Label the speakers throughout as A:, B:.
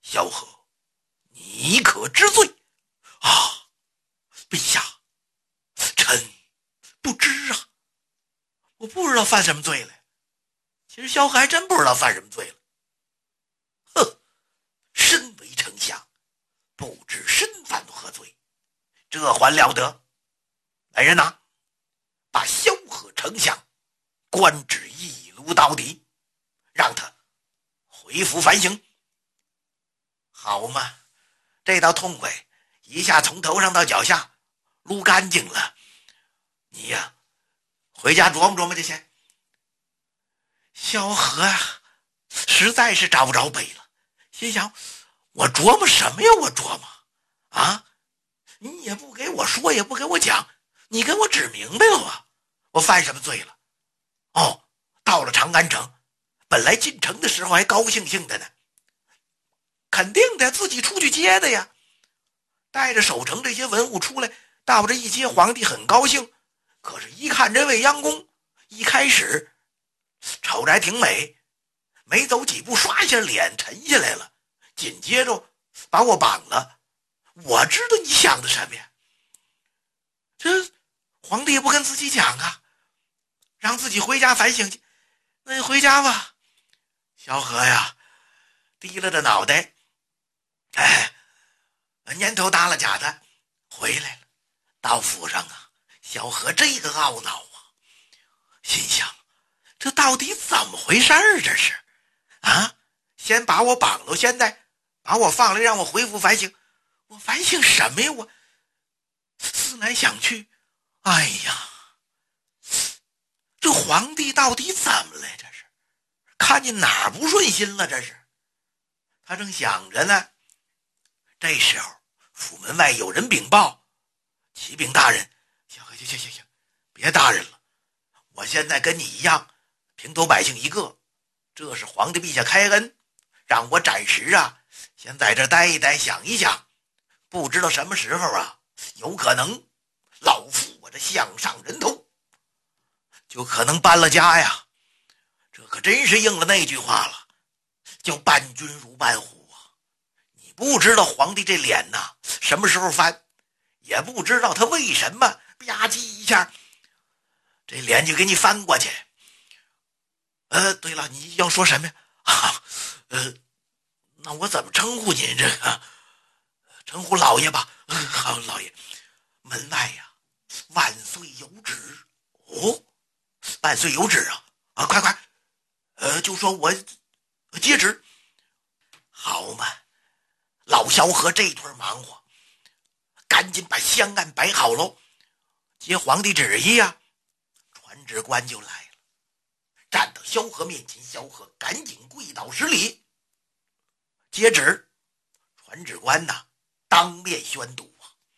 A: 萧何，你可知罪？啊，陛下，臣不知啊，我不知道犯什么罪了。其实萧何还真不知道犯什么罪了。哼，身为丞相，不知身犯何罪，这还了得？来人呐，把萧何丞相官至一撸到底，让他恢复反省。好嘛，这道痛快一下从头上到脚下撸干净了。你呀，回家琢磨琢磨去先。萧何啊，实在是找不着北了，心想我琢磨什么呀？我琢磨啊，你也不给我说，也不给我讲，你给我指明白了啊，我犯什么罪了？哦，到了长安城，本来进城的时候还高兴兴的呢，肯定得自己出去接的呀。带着守城这些文武出来，到这一接，皇帝很高兴。可是一看这未央宫，一开始瞅着还挺美，没走几步，唰一下脸沉下来了，紧接着把我绑了。我知道你想的什么呀？这皇帝也不跟自己讲啊，让自己回家反省去。那你回家吧。萧何呀，低了着脑袋，蔫头耷拉甲的回来了。到府上啊，萧何这个懊恼啊，心想这到底怎么回事儿？这是啊，先把我绑了，现在把我放来让我恢复反省，我反省什么呀？我思来想去，哎呀，这皇帝到底怎么了？这是看见哪儿不顺心了？这是他正想着呢，这时候府门外有人禀报，启禀大人。行，别大人了，我现在跟你一样，平头百姓一个，这是皇帝陛下开恩，让我暂时啊先在这待一待，想一想，不知道什么时候啊，有可能老夫我这项上人头，就可能搬了家呀。这可真是应了那句话了，叫伴君如伴虎啊。你不知道皇帝这脸呐什么时候翻，也不知道他为什么吧唧一下这脸就给你翻过去。对了，你要说什么呀？那我怎么称呼您？这个称呼老爷吧。好，老爷。门外呀，万岁有旨。哦，万岁有旨啊！快，就说我接旨。好嘛，老萧何这顿忙活，赶紧把香案摆好喽，接皇帝旨意啊。传旨官就来了，站到萧何面前，萧何赶紧跪倒施礼，接旨。传旨官呐，当面宣读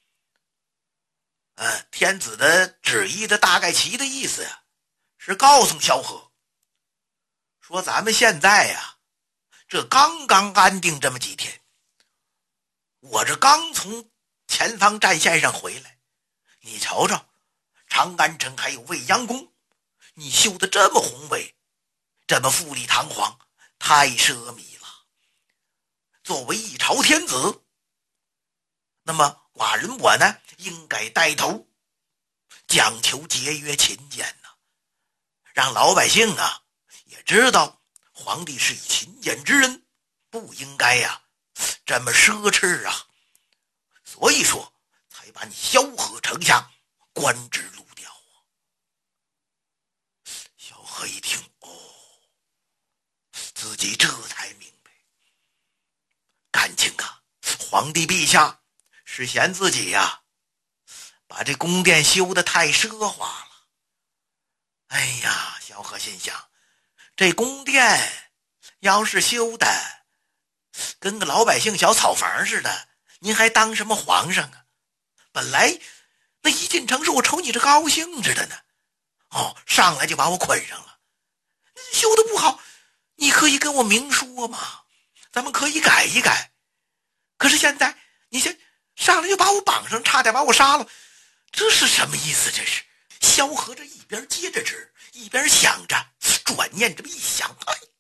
A: 天子的旨意的大概其的意思呀，是告诉萧何说，咱们现在呀，这刚刚安定这么几天，我这刚从前方战线上回来，你瞅瞅，长安城还有未央宫，你修得这么宏伟，这么富丽堂皇，太奢靡了。作为一朝天子，那么寡人我呢，应该带头讲求节约勤俭呐，让老百姓啊也知道皇帝是以勤俭之人，不应该呀这么奢侈啊。所以说才把你萧何丞相官职撸掉啊。萧何一听，自己这才明白，感情啊，皇帝陛下是嫌自己呀把这宫殿修得太奢华了。哎呀，萧何心想，这宫殿要是修的跟个老百姓小草房似的，您还当什么皇上啊？本来那一进城是我瞅你这高兴着的呢，上来就把我捆上了。修的不好，你可以跟我明说嘛，咱们可以改一改。可是现在你先上来就把我绑上，差点把我杀了，这是什么意思？这是萧何这一边接着旨，一边想着，转念这么一想，哎